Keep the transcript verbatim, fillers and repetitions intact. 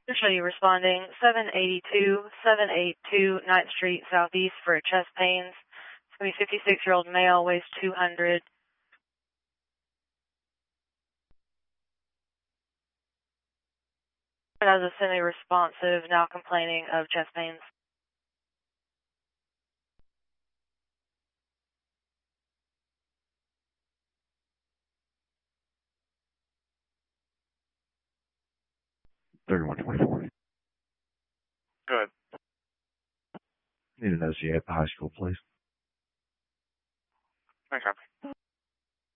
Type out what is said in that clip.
Usually responding seven eighty-two, seven eighty-two ninth Street Southeast for chest pains. It's going to be fifty-six-year-old male, weighs two hundred. Has a semi-responsive, now complaining of chest pains. thirty-one twenty-four. Good. Need to know if you at the high school, please.